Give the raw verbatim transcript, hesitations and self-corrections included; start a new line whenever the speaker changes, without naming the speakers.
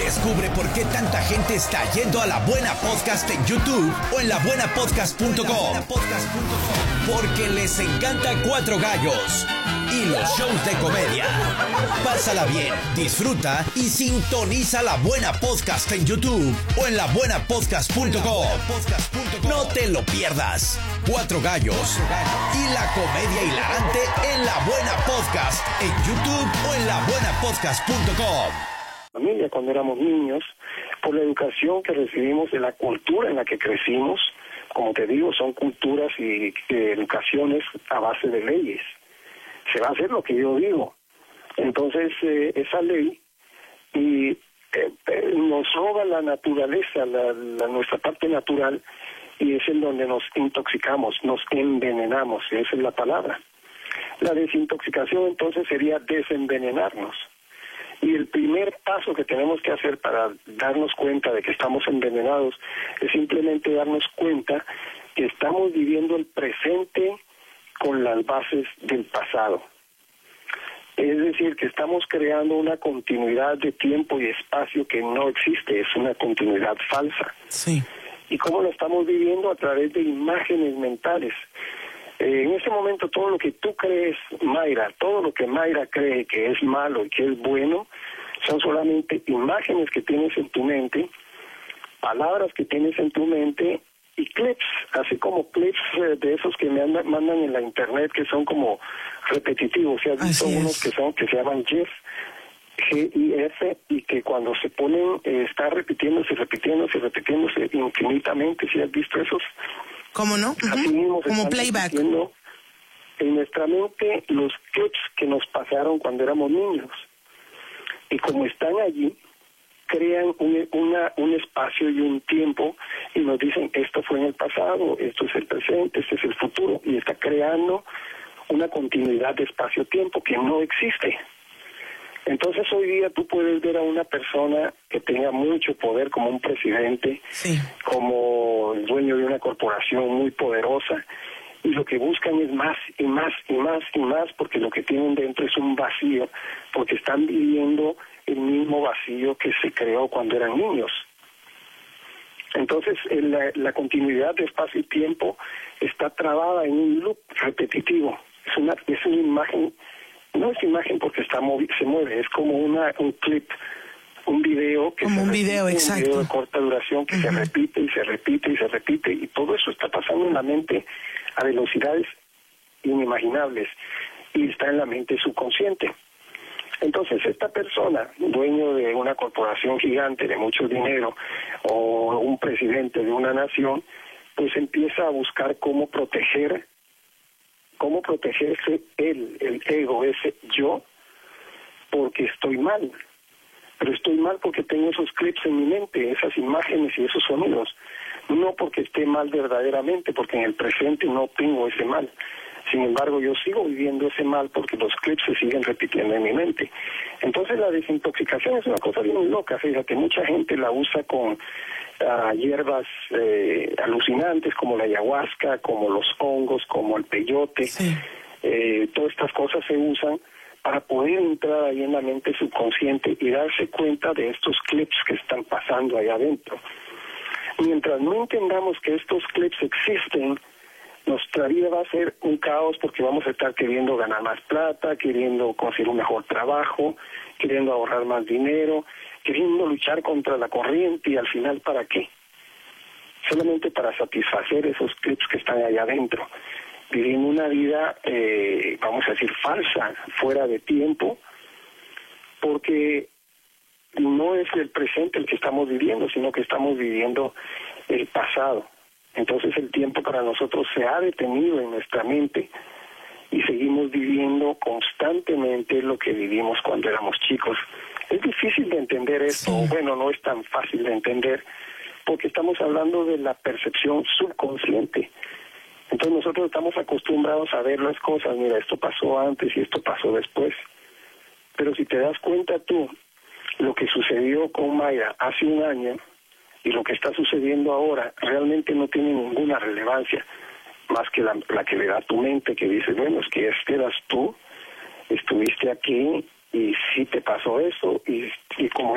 Descubre por qué tanta gente está yendo a La Buena Podcast en YouTube o en la buena podcast punto com. Porque les encanta Cuatro Gallos y los shows de comedia. Pásala bien, disfruta y sintoniza La Buena Podcast en YouTube o en la buena podcast punto com. No te lo pierdas. Cuatro Gallos y la comedia hilarante en La Buena Podcast en YouTube o en la buena podcast punto com.
Familia, cuando éramos niños, por la educación que recibimos, de la cultura en la que crecimos, como te digo, son culturas y eh, educaciones a base de leyes. Se va a hacer lo que yo digo. Entonces, eh, esa ley y eh, eh, nos roba la naturaleza, la, la, nuestra parte natural, y es en donde nos intoxicamos, nos envenenamos, esa es la palabra. La desintoxicación entonces sería desenvenenarnos. Y el primer paso que tenemos que hacer para darnos cuenta de que estamos envenenados es simplemente darnos cuenta que estamos viviendo el presente con las bases del pasado. Es decir, que estamos creando una continuidad de tiempo y espacio que no existe, es una continuidad falsa.
Sí.
¿Y cómo lo estamos viviendo? A través de imágenes mentales. Eh, en ese momento todo lo que tú crees, Mayra, todo lo que Mayra cree que es malo y que es bueno, son solamente imágenes que tienes en tu mente, palabras que tienes en tu mente y clips, así como clips eh, de esos que me andan, mandan en la internet que son como repetitivos. ¿Sí has visto unos que son que se llaman GIF? G I F, y que cuando se ponen, eh, está repitiéndose, repitiéndose, repitiéndose infinitamente. ¿Sí has visto esos?
¿Cómo no? Uh-huh.
Así mismo
como playback.
En nuestra mente los clips que nos pasaron cuando éramos niños. Y como están allí, crean un, una, un espacio y un tiempo y nos dicen, esto fue en el pasado, esto es el presente, este es el futuro, y está creando una continuidad de espacio-tiempo que no existe. Entonces hoy día tú puedes ver a una persona que tenga mucho poder como un presidente,
sí,
como el dueño de una corporación muy poderosa, y lo que buscan es más y más y más y más, porque lo que tienen dentro es un vacío, porque están viviendo el mismo vacío que se creó cuando eran niños. Entonces la, la continuidad de espacio y tiempo está trabada en un loop repetitivo. Es una, es una imagen. No es imagen porque está movi se mueve, es como una un clip, un video que
como
se
un
repite,
video, exacto,
un video de corta duración que uh-huh. se repite y se repite y se repite, y todo eso está pasando en la mente a velocidades inimaginables y está en la mente subconsciente. Entonces esta persona, dueño de una corporación gigante de mucho dinero o un presidente de una nación, pues empieza a buscar cómo proteger cómo protegerse él, el ego, ese yo, porque estoy mal. Pero estoy mal porque tengo esos clips en mi mente, esas imágenes y esos sonidos. No porque esté mal verdaderamente, porque en el presente no tengo ese mal. Sin embargo, yo sigo viviendo ese mal porque los clips se siguen repitiendo en mi mente. Entonces la desintoxicación es una cosa bien loca, fíjate, mucha gente la usa con uh, hierbas eh, alucinantes como la ayahuasca, como los hongos, como el peyote.
Sí.
Eh, todas estas cosas se usan para poder entrar ahí en la mente subconsciente y darse cuenta de estos clips que están pasando ahí adentro. Mientras no entendamos que estos clips existen, nuestra vida va a ser un caos porque vamos a estar queriendo ganar más plata, queriendo conseguir un mejor trabajo, queriendo ahorrar más dinero, queriendo luchar contra la corriente, y al final ¿para qué? Solamente para satisfacer esos clips que están allá adentro, viviendo una vida, eh, vamos a decir, falsa, fuera de tiempo, porque no es el presente el que estamos viviendo, sino que estamos viviendo el pasado. Entonces el tiempo para nosotros se ha detenido en nuestra mente y seguimos viviendo constantemente lo que vivimos cuando éramos chicos. Es difícil de entender esto, sí. Bueno, no es tan fácil de entender porque estamos hablando de la percepción subconsciente. Entonces nosotros estamos acostumbrados a ver las cosas, mira, esto pasó antes y esto pasó después. Pero si te das cuenta tú, lo que sucedió con Mayra hace un año y lo que está sucediendo ahora realmente no tiene ninguna relevancia, más que la, la que le da tu mente, que dice, bueno, es que este eras tú, estuviste aquí y sí te pasó eso, y, y como